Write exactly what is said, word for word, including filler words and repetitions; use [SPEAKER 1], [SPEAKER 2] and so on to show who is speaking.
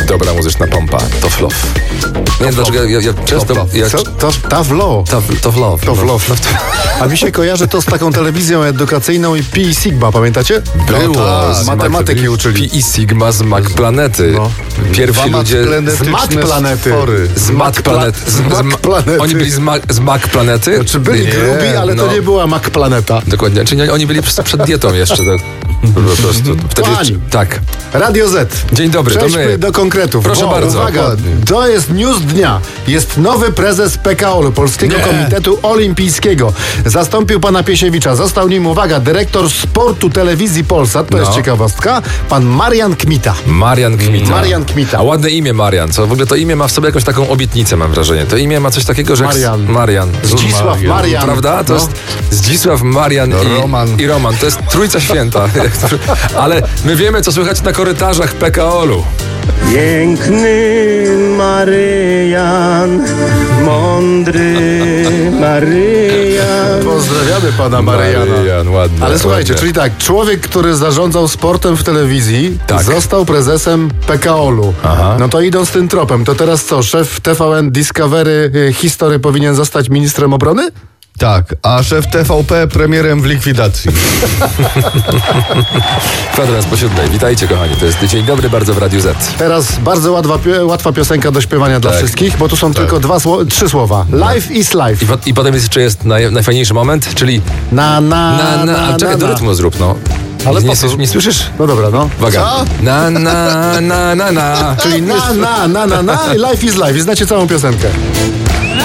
[SPEAKER 1] Dobra muzyczna pompa. Tough Love. Nie wiem dlaczego ja, ja często... Ja,
[SPEAKER 2] Co? To, tough love.
[SPEAKER 1] Tough, tough Love.
[SPEAKER 2] Tough love.
[SPEAKER 1] No,
[SPEAKER 2] A mi się kojarzy to z taką telewizją edukacyjną i Pi i Sigma, pamiętacie?
[SPEAKER 1] Było.
[SPEAKER 2] No,
[SPEAKER 1] z
[SPEAKER 2] matematyki
[SPEAKER 1] Mac-
[SPEAKER 2] uczyli.
[SPEAKER 1] Pi i Sigma z Mac Planety.
[SPEAKER 2] No.
[SPEAKER 1] Pierwsi
[SPEAKER 2] Dwa
[SPEAKER 1] ludzie...
[SPEAKER 2] Z Mat Planety.
[SPEAKER 1] Z
[SPEAKER 2] Z
[SPEAKER 1] Mac
[SPEAKER 2] Mac
[SPEAKER 1] Planety. Z,
[SPEAKER 2] z Mac
[SPEAKER 1] z, ma-
[SPEAKER 2] Planety.
[SPEAKER 1] Oni byli z, ma- z Mac Planety?
[SPEAKER 2] Znaczy byli
[SPEAKER 1] Nie,
[SPEAKER 2] grubi, ale
[SPEAKER 1] no.
[SPEAKER 2] to nie była Mac Planeta.
[SPEAKER 1] Dokładnie. Czyli oni byli przed, przed dietą jeszcze. To, po prostu. Wtedy,
[SPEAKER 2] Kochani.
[SPEAKER 1] tak.
[SPEAKER 2] Radio Z.
[SPEAKER 1] Dzień dobry, to
[SPEAKER 2] Przejdźmy
[SPEAKER 1] my.
[SPEAKER 2] do konkretów.
[SPEAKER 1] Proszę
[SPEAKER 2] Bo,
[SPEAKER 1] bardzo.
[SPEAKER 2] Uwaga,
[SPEAKER 1] Dokładnie.
[SPEAKER 2] to jest news dnia. Jest nowy prezes P K O-u, Polskiego
[SPEAKER 1] Nie.
[SPEAKER 2] Komitetu Olimpijskiego. Zastąpił pana Piesiewicza. Został nim, uwaga, dyrektor sportu telewizji Polsat, to
[SPEAKER 1] No.
[SPEAKER 2] jest ciekawostka, pan Marian Kmita.
[SPEAKER 1] Marian Kmita.
[SPEAKER 2] Marian Kmita.
[SPEAKER 1] A ładne imię Marian. Co w ogóle to imię ma w sobie jakąś taką obietnicę, mam wrażenie. To imię ma coś takiego, że... jak-
[SPEAKER 2] Marian.
[SPEAKER 1] Marian.
[SPEAKER 2] Zdzisław Marian.
[SPEAKER 1] Prawda? To
[SPEAKER 2] No.
[SPEAKER 1] jest Zdzisław, Marian i
[SPEAKER 2] Roman.
[SPEAKER 1] i Roman. To jest trójca święta. Ale my wiemy, co słychać na korytarzach P K O-u.
[SPEAKER 3] Piękny Maryjan, mądry Maryjan.
[SPEAKER 2] Pozdrawiamy pana Mariana.
[SPEAKER 1] Marian, ładnie.
[SPEAKER 2] Ale słuchajcie,
[SPEAKER 1] ładnie.
[SPEAKER 2] czyli tak, człowiek, który zarządzał sportem w telewizji,
[SPEAKER 1] Tak.
[SPEAKER 2] został prezesem P K O-u.
[SPEAKER 1] Aha.
[SPEAKER 2] No to idąc tym tropem, to teraz co, szef T V N Discovery y, History powinien zostać ministrem obrony?
[SPEAKER 4] Tak, a szef T V P premierem w likwidacji.
[SPEAKER 1] Kwadrans po siódmej. Witajcie, kochani. To jest Dzień Dobry bardzo w Radiu Z.
[SPEAKER 2] Teraz bardzo łatwa, pi- łatwa piosenka do śpiewania dla
[SPEAKER 1] Tak.
[SPEAKER 2] wszystkich, bo tu są tylko dwa sło- trzy słowa. Life is life.
[SPEAKER 1] I, po, I potem jest jeszcze jest naj, najfajniejszy moment, czyli
[SPEAKER 2] Na, na,
[SPEAKER 1] na, na,
[SPEAKER 2] na,
[SPEAKER 1] czekaj,
[SPEAKER 2] na,
[SPEAKER 1] do
[SPEAKER 2] na.
[SPEAKER 1] rytmu zrób, no.
[SPEAKER 2] Ale
[SPEAKER 1] nie,
[SPEAKER 2] po co?
[SPEAKER 1] nie, nie słyszysz?
[SPEAKER 2] No dobra, no.
[SPEAKER 1] Uwaga.
[SPEAKER 4] Co?
[SPEAKER 1] Na, na, na, na, na.
[SPEAKER 2] Czyli na, na, na, na, na i life is life. I znacie całą piosenkę.